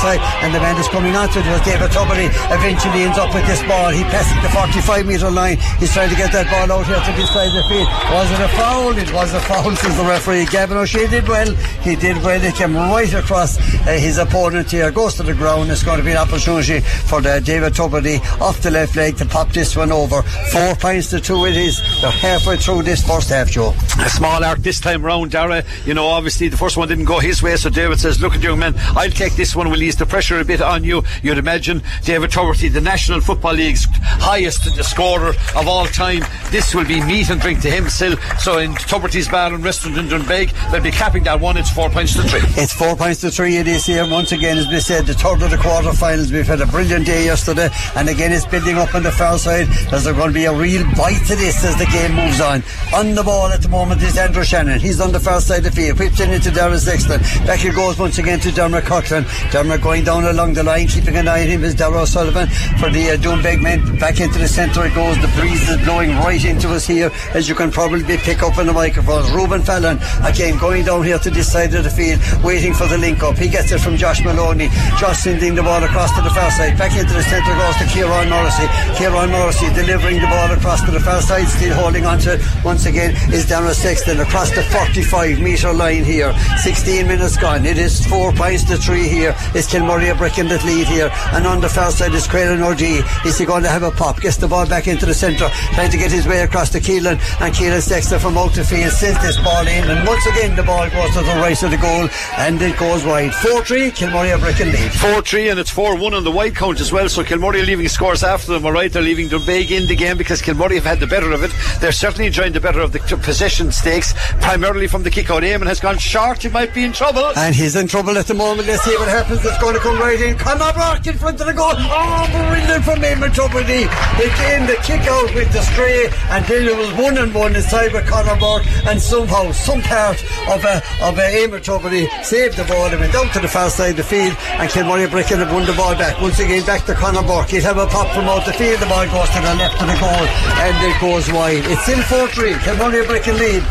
side, and the man is coming onto it was David Tuberty. Eventually ends up with this ball. He passes the 45 metre line. He's trying to get that ball out here to this side of the field. Was it a foul? It was a foul, says the referee. Gavin O'Shea did well. He did well. He came right across his opponent here, goes to the ground. It's going to be an opportunity for David Tuberty off the left leg to pop this one over. 4 points to 2 it is. They're halfway through this first half, Joe. A small arc this time round, Dara. You know, obviously the first one didn't go his way, so David says, look at young man, I'll take this one, we'll ease the pressure a bit on you. You'd imagine David Tuberty, the National Football League's highest scorer of all time, this will be meat and drink to him still. So in Tuberty's bar and restaurant in Dunbeg, they'll be capping that one. It's 4 points to 3. It's 4 points to 3 it is here. Once again, as we said, the third of the quarter-finals. We've had a brilliant day yesterday, and again it's building up on the far side. There's going to be a real bite to this as the game moves on. On the ball at the moment is Andrew Shannon. He's on the far side of the field, whips it into Darragh Sexton. Back it goes once again to Dermot Coughlin. Dermot going down along the line, keeping an eye on him is Darragh O'Sullivan for the Doonbeg men. Back into the centre it goes. The breeze is blowing right into us here, as you can probably pick up on the microphones. Reuben Fallon again going down here to this side of the field, waiting for the link up. He gets it from Josh Maloney. Josh sending the ball across to the far side. Back into the centre goes to Kieran Morrissey. Kieran Morrissey delivering the ball across to the far side, still holding on to it once again is Darragh Sexton across the 45 metre line here. 16 minutes gone. It is 4 points to 3 here. It's Kilmurray a brick in the lead here, and on the far side is Craig O'G. Is he going to have a pop? Gets the ball back into the centre, trying to get his way across to Keelan, and Keelan Sexton from out the field sends this ball in, and once again the ball goes to the right of the goal and it goes wide. 4-3, Kilmurray a brick in lead. 4-3, and it's 4-1 on the wide count as well, so Kilmurray are leaving scores after them. Alright, they're leaving Doonbeg in the game because Kilmurray have had the better of it. They're certainly enjoying the better of the possession stakes, primarily from the kick out. Eamon has gone short, he might be in trouble, and he's in trouble at the moment. Let's see what happens. It's going to come right in. Conor Burke in front of the goal. Oh, brilliant from Eamon Tuberty. Again the kick out with the stray, and then it was 1-1 inside with Conor Burke, and somehow some part of Eamon Tuberty saved the ball and went down to the far side of the field, and Kilmurray Bricken have won the ball back. Once again back to Conor Burke. He'll have a pop from out the field. The ball goes to the left of the goal and it goes wide. It's still 4-3. Kilmurray Bricken lead.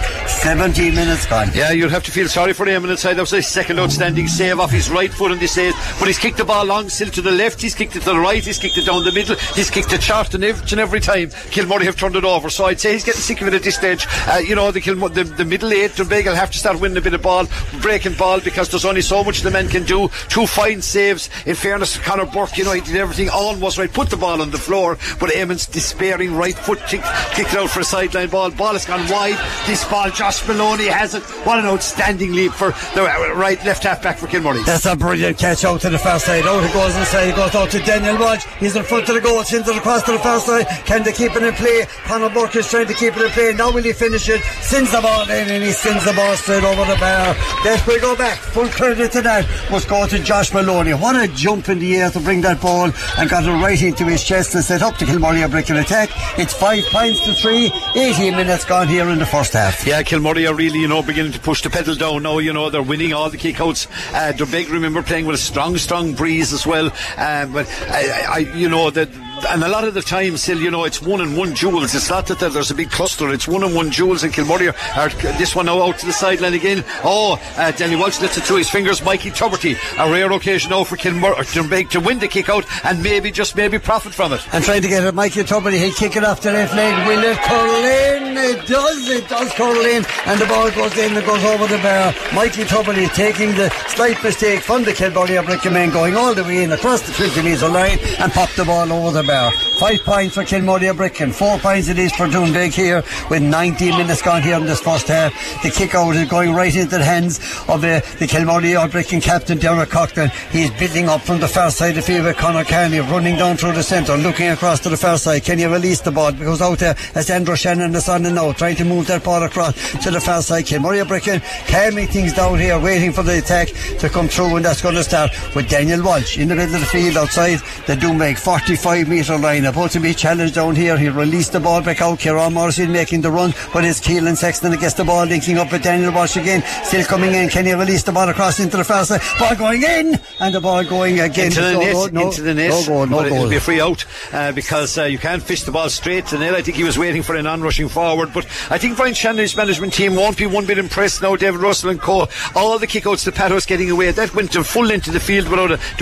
17 minutes gone. Yeah, you'll have to feel sorry for him inside. That was his second outstanding save off his right foot on this save, but he's kicked the ball long still to the left, he's kicked it to the right, he's kicked it down the middle, he's kicked it short, and each and every time Kilmurray have turned it over. So I'd say he's getting sick of it at this stage. You know, the middle eight, Doonbeg will have to start winning a bit of ball, breaking ball, because there's only so much the men can do. 2 fine saves. In fairness to Conor Burke, you know, he did everything almost right, put the ball on the floor, but Eamon's despairing right foot kicked it out for a sideline ball. Ball has gone wide. This ball, Josh Maloney has it. What an outstanding leap for the left half back for Kilmurray. That's a brilliant catch out to the far side. Out it goes inside. It goes out to Daniel Walsh. He's in front of the goal, sends it across to the far side. Can they keep it in play? Conor Burke is trying to keep it in play. Now will he finish it? Sends the ball in, and he sends the ball straight over the bar. Let we go back. Full credit to that must go to Josh Maloney. What a jump in the air to bring that ball, and got it right into his chest and set up to Kilmurray a brick in attack. It's 5 points to 3. 18 minutes gone here in the first half. Yeah, Kilmurray are really, you know, beginning to push the pedal down now. You know, they're winning all the kickouts. Doonbeg, remember, playing with a strong breeze as well. But you know that. And a lot of the time still, you know, it's 1-1 duels. It's not that there's a big cluster. It's 1-1 duels, and Kilmurray are this one now out to the sideline again. Danny Walsh lets it through his fingers. Mikey Tuberty, a rare occasion now for Doonbeg to win the kick out and maybe profit from it. And trying to get it, Mikey Tuberty, he'll kick it off the left leg. Will it curl in? It does curl in, and the ball goes in and goes over the bar. Mikey Tuberty taking the slight mistake from the Kilmurray Bricken men, going all the way in across the 20 metre line and popped the ball over the bar. 5 points for Kilmurray Bricken. 4 points it is for Doonbeg here with 19 minutes gone here in this first half. The kick out is going right into the hands of the Kilmurray Bricken captain Dermot Coughlin. He's building up from the far side of the field with Conor Carney running down through the centre, looking across to the far side. Can you release the ball? Because out there as Andrew Shannon is on the now, trying to move that ball across to the far side. Kilmurray Bricken calming things down here, waiting for the attack to come through, and that's going to start with Daniel Walsh in the middle of the field outside the Doonbeg 45 metre line. About to be challenged down here. He released the ball back out. Kieran Morrissey making the run, but it's Keelan Sexton against the ball, linking up with Daniel Walsh again, still coming in. Can he release the ball across into the far side? Ball going in, and the ball going again into the net. No goal. It'll be a free out because you can't fish the ball straight to the net. I think he was waiting for an on-rushing forward, but I think Brian Shannon's management team won't be one bit impressed now. David Russell and co, all the kickouts that Pat was getting away, that went to full into the field without a